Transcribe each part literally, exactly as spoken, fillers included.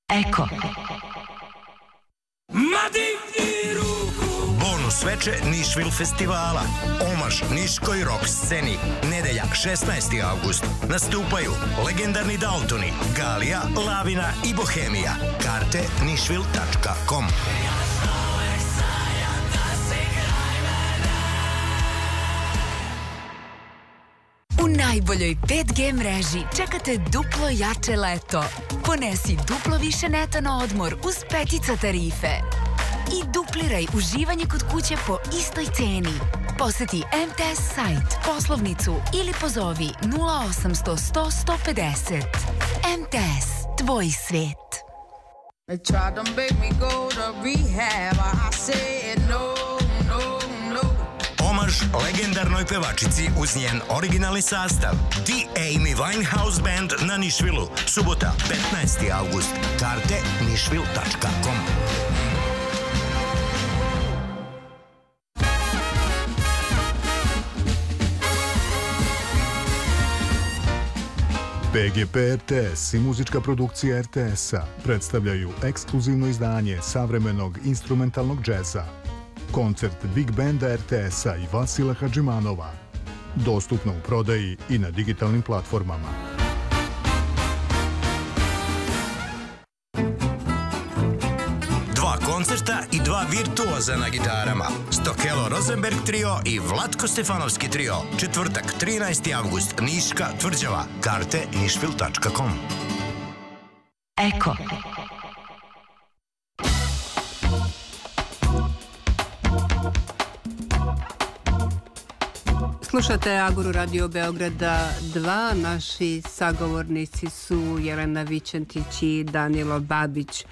Eko. Bonus veče Nišvil festivala. Omaž niškoj rock sceni. Nedelja šesnaesti avgust. Nastupaju legendarni Daltoni, Galija, Lavina i Bohemija. Karte nišvil tačka com. U najboljoj pet G mreži čekate duplo jače leto. Ponesi duplo više neta na odmor uz petica tarife. I dupliraj uživanje kod kuće po istoj ceni. Poseti M T S sajt, poslovnicu ili pozovi nula osamsto sto sto pedeset. M T S, tvoj svet. They tried to make me go to rehab. I said no, no, no. Omaž legendarnoj pevačici uz njen originalni sastav. The Amy Winehouse Band na Nišvilu. Subota, petnaesti avgust. Karte nišvil tačka com. B G P R T S i muzička produkcija R T S-a predstavljaju ekskluzivno izdanje savremenog instrumentalnog džeza. Koncert Big Banda R T S-a i Vasila Hadžimanova. Dostupno u prodaji i na digitalnim platformama. Dva koncerta i dva virtuoza na gitarama. Stokelo Rosenberg trio i Vlatko Stefanovski trio. Četvrtak, trinaesti avgust, Niška tvrđava. Karte nišvil tačka com. Eko. Slušate Aguru Radio Beograda dva. Naši sagovornici su Jelena Vićentić i Danilo Babić.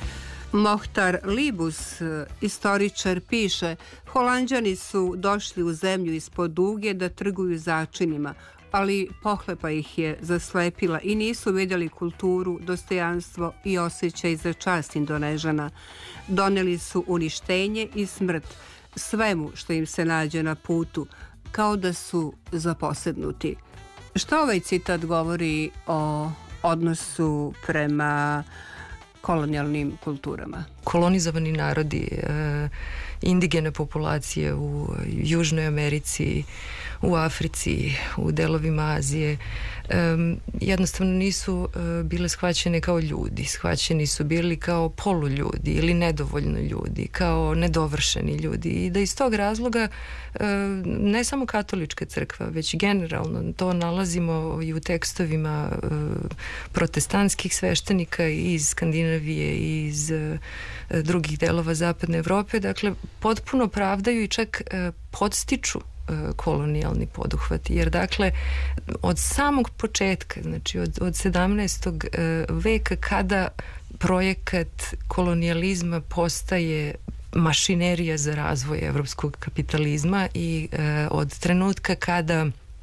Mohtar Libus, istoričar, piše: Holanđani su došli u zemlju ispod Uge da trguju začinima, ali pohlepa ih je zaslepila i nisu vidjeli kulturu, dostojanstvo i osjećaj za čast Indonežana. Doneli su uništenje i smrt svemu što im se nađe na putu, kao da su zaposednuti. Što ovaj citat govori o odnosu prema kolonijalnim kulturama? Kolonizovani narodi, e, indigene populacije u Južnoj Americi, u Africi, u delovima Azije, e, jednostavno nisu e, bile shvaćene kao ljudi. Shvaćeni su bili kao poluljudi ili nedovoljno ljudi, kao nedovršeni ljudi. I da iz tog razloga e, ne samo katolička crkva, već generalno to nalazimo i u tekstovima e, protestantskih sveštenika iz Skandinavije i iz e, drugih delova zapadne Evrope, dakle potpuno pravdaju i čak e, podstiču e, kolonijalni poduhvat, jer dakle od samog početka, znači od, od sedamnaestog E, veka, kada projekat kolonijalizma postaje mašinerija za razvoj evropskog kapitalizma i e, od trenutka kada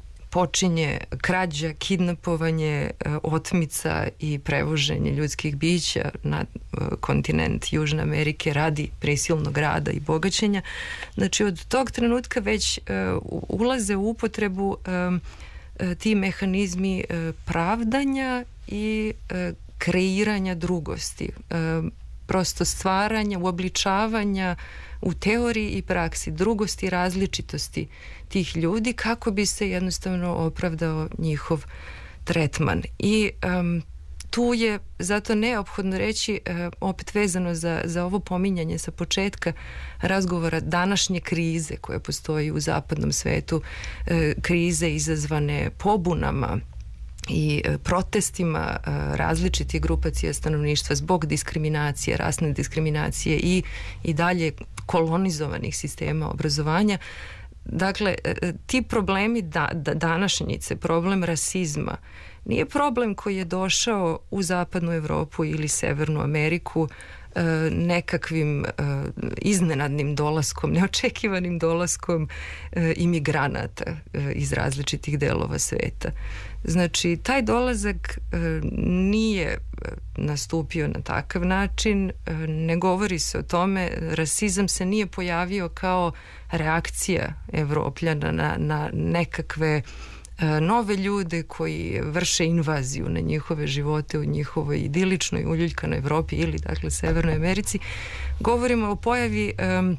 počinje krađa, kidnapovanje, otmica i prevoženje ljudskih bića na kontinent Južne Amerike radi prisilnog rada i bogaćenja. Znači od tog trenutka već uh, ulaze u upotrebu um, ti mehanizmi uh, pravdanja i uh, kreiranja drugosti. Uh, prosto stvaranja, uobličavanja u teoriji i praksi drugosti i različitosti tih ljudi kako bi se jednostavno opravdao njihov tretman. I um, tu je zato neophodno reći, uh, opet vezano za, za ovo pominjanje sa početka razgovora, današnje krize koje postoji u zapadnom svetu, uh, krize izazvane pobunama i protestima različitih grupacija stanovništva zbog diskriminacije, rasne diskriminacije i, i dalje kolonizovanih sistema obrazovanja. Dakle, ti problemi da, da, današnjice, problem rasizma, nije problem koji je došao u zapadnu Evropu ili Severnu Ameriku nekakvim iznenadnim dolaskom, neočekivanim dolaskom imigranata iz različitih delova sveta. Znači, taj dolazak nije nastupio na takav način, ne govori se o tome, rasizam se nije pojavio kao reakcija Evropljana na, na nekakve nove ljude koji vrše invaziju na njihove živote u njihovoj idiličnoj uljuljkanoj Evropi ili dakle Severnoj Americi. Govorimo o pojavi um,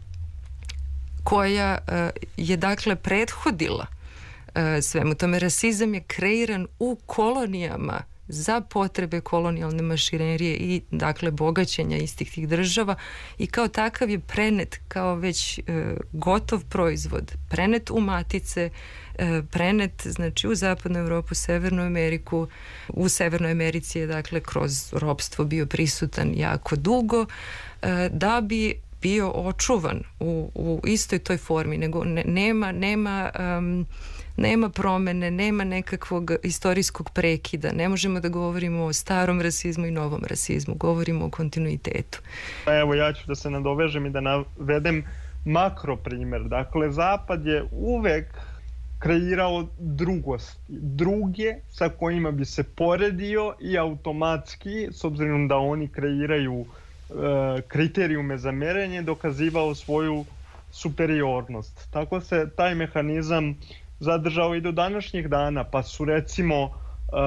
koja uh, je dakle prethodila uh, svemu tome. Rasizam je kreiran u kolonijama za potrebe kolonijalne mašinerije i dakle bogaćenja istih tih država i kao takav je prenet kao već e, gotov proizvod, prenet u matice, e, prenet znači u Zapadnu Evropu, Severnu Ameriku. U Severnoj Americi je dakle kroz ropstvo bio prisutan jako dugo e, da bi bio očuvan u, u istoj toj formi, nego ne, nema nema um, nema promene, nema nekakvog istorijskog prekida. Ne možemo da govorimo o starom rasizmu i novom rasizmu. Govorimo o kontinuitetu. Evo, ja ću da se nadovežem i da navedem makro primjer. Dakle, Zapad je uvek kreirao drugosti. Druge sa kojima bi se poredio i automatski, s obzirom da oni kreiraju e, kriterijume za merenje, dokazivao svoju superiornost. Tako se taj mehanizam zadržao i do današnjih dana, pa su recimo uh,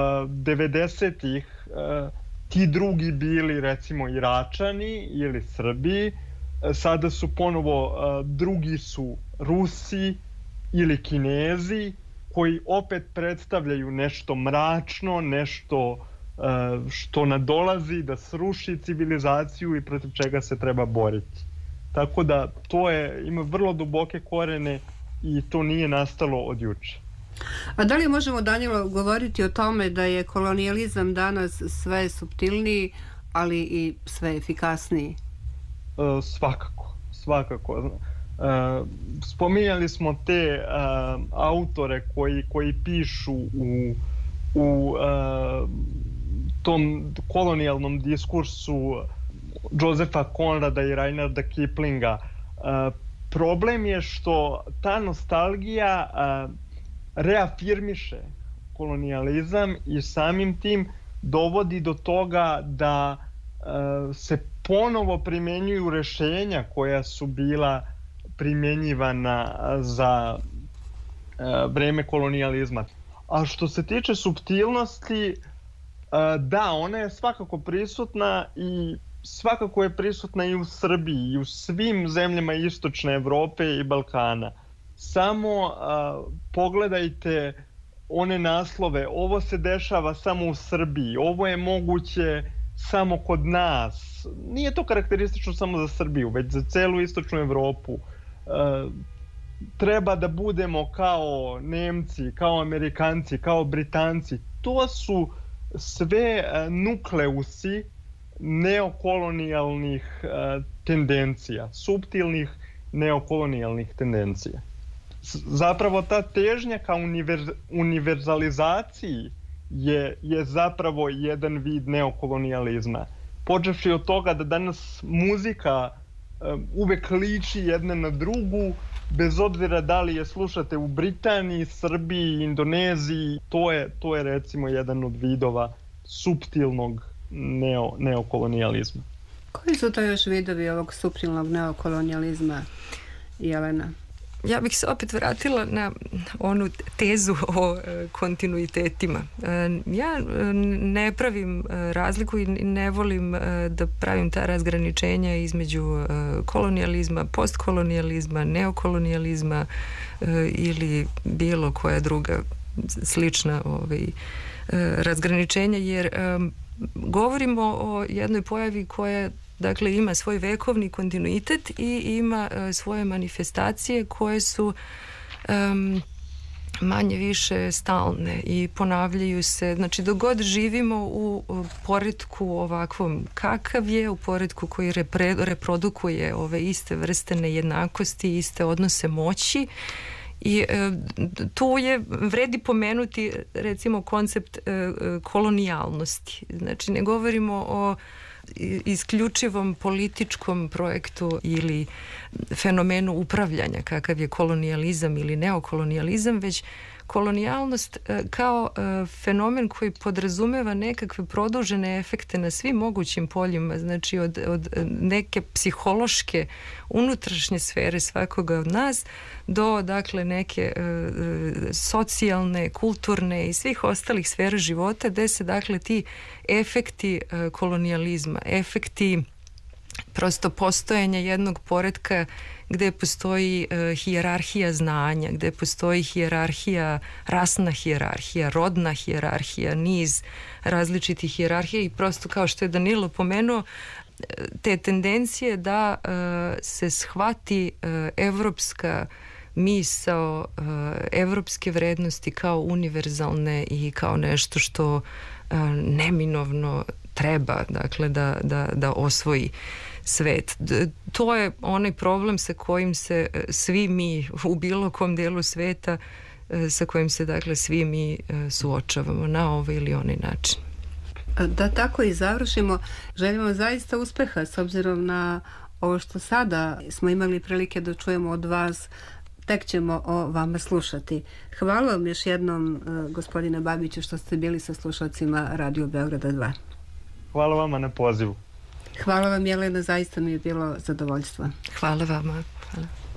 devedesetih uh, ti drugi bili recimo Iračani ili Srbi, uh, sada su ponovo uh, drugi su Rusi ili Kinezi, koji opet predstavljaju nešto mračno, nešto uh, što nadolazi da sruši civilizaciju i protiv čega se treba boriti. Tako da to je, ima vrlo duboke korene i to nije nastalo od juče. A da li možemo, Danilo, govoriti o tome da je kolonijalizam danas sve suptilniji, ali i sve efikasniji? E, svakako, svakako. E, spominjali smo te e, autore koji, koji pišu u, u e, tom kolonijalnom diskursu Josefa Conrada i Reinharda Kiplinga. E, Problem je što ta nostalgija uh, reafirmiše kolonijalizam i samim tim dovodi do toga da uh, se ponovo primjenjuju rešenja koja su bila primjenjivana za uh, vreme kolonijalizma. A što se tiče suptilnosti, uh, da, ona je svakako prisutna i svakako je prisutna i u Srbiji i u svim zemljama Istočne Evrope i Balkana. Samo a, pogledajte one naslove, ovo se dešava samo u Srbiji, ovo je moguće samo kod nas. Nije to karakteristično samo za Srbiju, već za celu Istočnu Evropu. A, treba da budemo kao Nemci, kao Amerikanci, kao Britanci. To su sve a, nukleusi neokolonijalnih uh, tendencija, suptilnih neokolonijalnih tendencija. Zapravo ta težnja ka univerz, univerzalizaciji je, je zapravo jedan vid neokolonijalizma. Počevši od toga da danas muzika uh, uvek liči jedna na drugu, bez obzira da li je slušate u Britaniji, Srbiji, Indoneziji, to je, to je recimo jedan od vidova suptilnog Neo, neokolonijalizma. Koji su to još vidovi ovog suptilnog neokolonijalizma, Jelena? Ja bih se opet vratila na onu tezu o e, kontinuitetima. E, ja ne pravim e, razliku i ne volim e, da pravim ta razgraničenja između e, kolonijalizma, postkolonijalizma, neokolonijalizma e, ili bilo koja druga slična ovaj, e, razgraničenja, jer e, govorimo o jednoj pojavi koja dakle ima svoj vekovni kontinuitet i ima uh, svoje manifestacije koje su um, manje više stalne i ponavljaju se. Znači dok god živimo u, u poretku ovakvom kakav je, u poretku koji repre, reprodukuje ove iste vrste nejednakosti, iste odnose moći. I e, tu je vredi pomenuti recimo koncept e, kolonijalnosti. Znači ne govorimo o isključivom političkom projektu ili fenomenu upravljanja kakav je kolonijalizam ili neokolonijalizam, već kolonijalnost kao fenomen koji podrazumeva nekakve produžene efekte na svim mogućim poljima, znači od, od neke psihološke unutrašnje sfere svakoga od nas do dakle neke socijalne, kulturne i svih ostalih sfera života gde se dakle ti efekti kolonijalizma, efekti prosto postojanja jednog poretka gde postoji uh, hijerarhija znanja, gde postoji hijerarhija, rasna hijerarhija, rodna hijerarhija, niz različitih hijerarhija i prosto kao što je Danilo pomenuo, te tendencije da uh, se shvati uh, evropska misao, uh, evropske vrednosti kao univerzalne i kao nešto što uh, neminovno treba, dakle, da, da, da osvoji svet. To je onaj problem sa kojim se svi mi u bilo kom delu sveta, sa kojim se dakle svi mi suočavamo na ovaj ili onaj način. Da tako i završimo, želimo zaista uspeha s obzirom na ovo što sada smo imali prilike da čujemo od vas, tek ćemo o vama slušati. Hvala vam još jednom, gospodine Babiću, što ste bili sa slušalcima Radio Beograda dva. Hvala vama na pozivu. Hvala vam, Jelena, zaista mi je bilo zadovoljstvo. Hvala vama. Hvala.